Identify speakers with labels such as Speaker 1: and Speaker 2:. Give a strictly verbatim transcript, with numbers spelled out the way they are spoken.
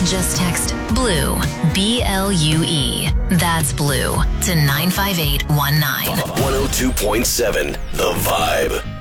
Speaker 1: Just text BLUE, B L U E. That's BLUE to nine five eight one nine.
Speaker 2: one oh two point seven The Vibe.